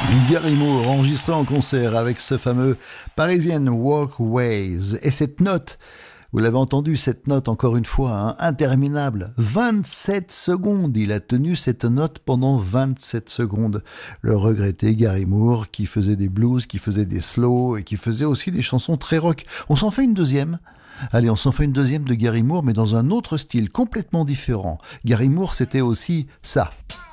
Gary Moore, enregistré en concert avec ce fameux Parisian Walkways. Et cette note, vous l'avez entendu, cette note encore une fois, hein, interminable. 27 secondes, il a tenu cette note pendant 27 secondes. Le regretté Gary Moore qui faisait des blues, qui faisait des slows et qui faisait aussi des chansons très rock. On s'en fait une deuxième. Allez, on s'en fait une deuxième de Gary Moore, mais dans un autre style complètement différent. Gary Moore, c'était aussi ça.